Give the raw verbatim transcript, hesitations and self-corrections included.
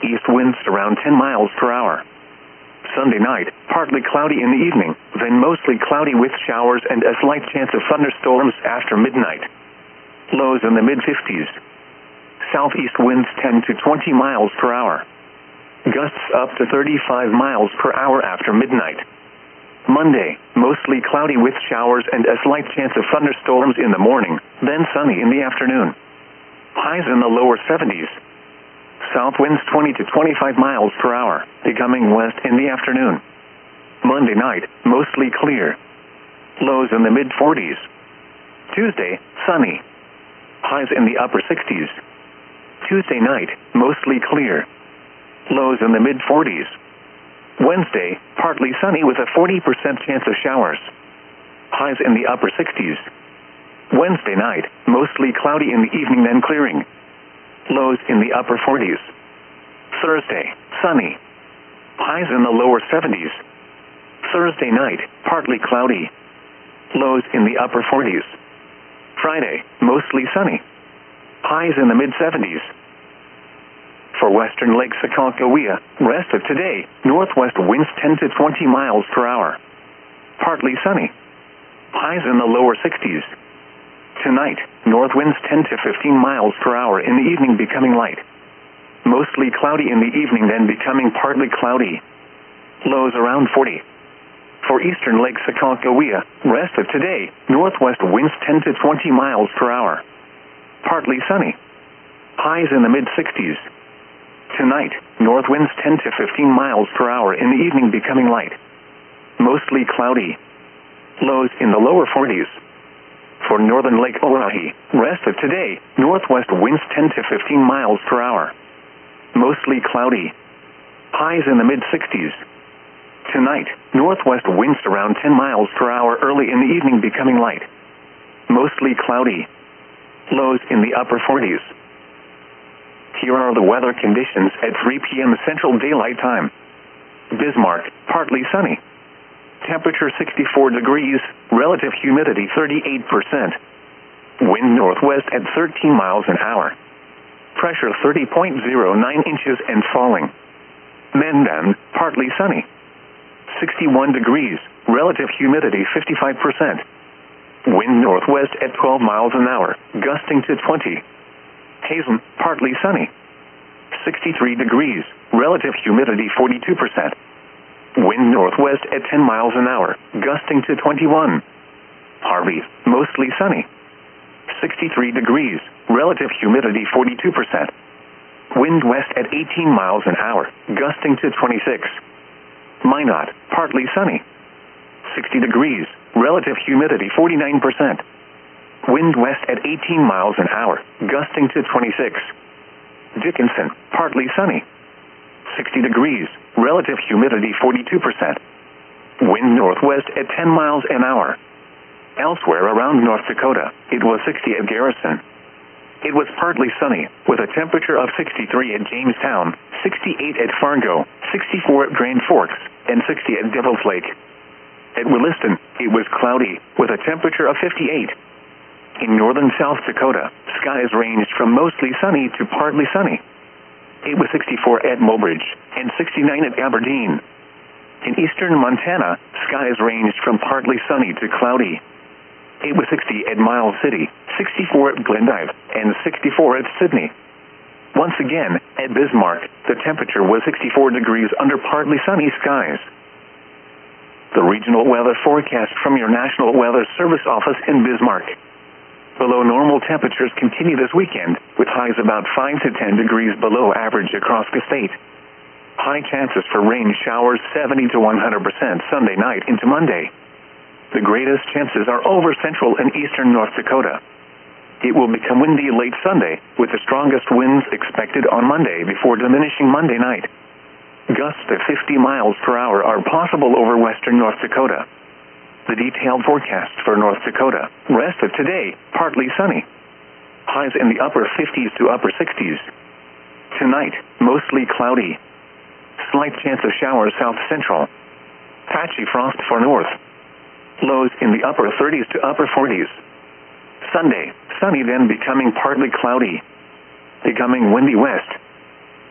east winds around ten miles per hour. Sunday night, partly cloudy in the evening, then mostly cloudy with showers and a slight chance of thunderstorms after midnight. Lows in the mid fifties. Southeast winds ten to twenty miles per hour. Gusts up to thirty-five miles per hour after midnight. Monday, mostly cloudy with showers and a slight chance of thunderstorms in the morning, then sunny in the afternoon. Highs in the lower seventies. South winds twenty to twenty-five miles per hour, becoming west in the afternoon. Monday night, mostly clear. Lows in the mid forties. Tuesday, sunny. Highs in the upper sixties. Tuesday night, mostly clear. Lows in the mid forties. Wednesday, partly sunny with a forty percent chance of showers. Highs in the upper sixties. Wednesday night, mostly cloudy in the evening then clearing. Lows in the upper forties. Thursday, sunny. Highs in the lower seventies. Thursday night, partly cloudy. Lows in the upper forties. Friday, mostly sunny. Highs in the mid seventies. For western Lake Sakakawea, rest of today, northwest winds ten to twenty miles per hour. Partly sunny. Highs in the lower sixties. Tonight, north winds ten to fifteen miles per hour in the evening becoming light. Mostly cloudy in the evening then becoming partly cloudy. Lows around forty. For eastern Lake Sakakawea, rest of today, northwest winds ten to twenty miles per hour. Partly sunny. Highs in the mid sixties. Tonight, north winds ten to fifteen miles per hour in the evening becoming light. Mostly cloudy. Lows in the lower forties. For northern Lake Oahe, rest of today, northwest winds ten to fifteen miles per hour. Mostly cloudy. Highs in the mid sixties. Tonight, northwest winds around ten miles per hour early in the evening becoming light. Mostly cloudy. Lows in the upper forties. Here are the weather conditions at three p m Central Daylight Time. Bismarck, partly sunny. Temperature sixty-four degrees, relative humidity thirty-eight percent. Wind northwest at thirteen miles an hour. Pressure thirty point zero nine inches and falling. Mandan, partly sunny. sixty-one degrees, relative humidity fifty-five percent. Wind northwest at twelve miles an hour, gusting to twenty. Hazen, partly sunny. sixty-three degrees, relative humidity forty-two percent. Wind northwest at ten miles an hour, gusting to twenty-one. Harvey, mostly sunny. sixty-three degrees, relative humidity forty-two percent. Wind west at eighteen miles an hour, gusting to twenty-six. Minot, partly sunny. sixty degrees, relative humidity forty-nine percent. Wind west at eighteen miles an hour, gusting to twenty-six. Dickinson, partly sunny. sixty degrees, relative humidity forty-two percent. Wind northwest at ten miles an hour. Elsewhere around North Dakota, it was sixty at Garrison. It was partly sunny, with a temperature of sixty-three at Jamestown, sixty-eight at Fargo, sixty-four at Grand Forks, and sixty at Devil's Lake. At Williston, it was cloudy, with a temperature of fifty-eight. In northern South Dakota, skies ranged from mostly sunny to partly sunny. It was sixty-four at Mobridge, and sixty-nine at Aberdeen. In eastern Montana, skies ranged from partly sunny to cloudy. It was sixty at Miles City, sixty-four at Glendive, and sixty-four at Sydney. Once again, at Bismarck, the temperature was sixty-four degrees under partly sunny skies. The regional weather forecast from your National Weather Service office in Bismarck. Below normal temperatures continue this weekend, with highs about five to ten degrees below average across the state. High chances for rain showers seventy to one hundred percent Sunday night into Monday. The greatest chances are over central and eastern North Dakota. It will become windy late Sunday, with the strongest winds expected on Monday before diminishing Monday night. Gusts at fifty miles per hour are possible over western North Dakota. The detailed forecast for North Dakota, rest of today, partly sunny. Highs in the upper fifties to upper sixties. Tonight, mostly cloudy. Slight chance of showers south central. Patchy frost for north. Lows in the upper thirties to upper forties. Sunday, sunny then becoming partly cloudy. Becoming windy west.